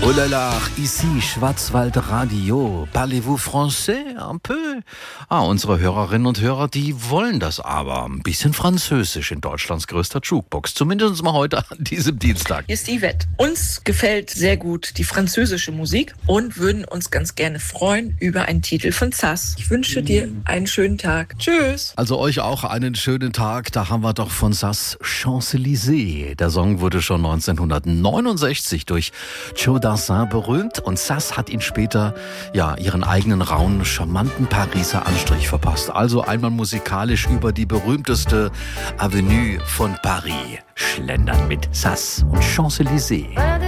Oh là là, ici Schwarzwald Radio. Parlez-vous français? Un peu? Unsere Hörerinnen und Hörer, die wollen das aber. Ein bisschen Französisch in Deutschlands größter Jukebox. Zumindest mal heute an diesem Dienstag. Hier ist Yvette. Uns gefällt sehr gut die französische Musik und würden uns ganz gerne freuen über einen Titel von Sass. Ich wünsche dir einen schönen Tag. Tschüss. Also euch auch einen schönen Tag. Da haben wir doch von Sass Champs-Élysées. Der Song wurde schon 1969 durch Joe Dassin berühmt und Sass hat ihn später ihren eigenen rauen, charmanten Pariser Anstrich verpasst. Also einmal musikalisch über die berühmteste Avenue von Paris schlendern mit Sass und Champs-Élysées.